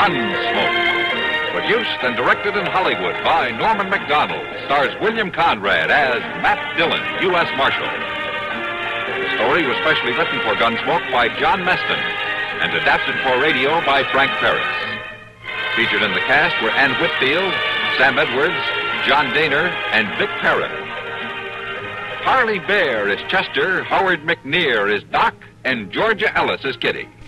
Gunsmoke. Produced and directed in Hollywood by Norman Macdonald, stars William Conrad as Matt Dillon, U.S. Marshal. The story was specially written for Gunsmoke by John Meston and adapted for radio by Frank Paris. Featured in the cast were Ann Whitfield, Sam Edwards, John Daner, and Vic Perrin. Harley Bear is Chester, Howard McNear is Doc, and Georgia Ellis is Kitty.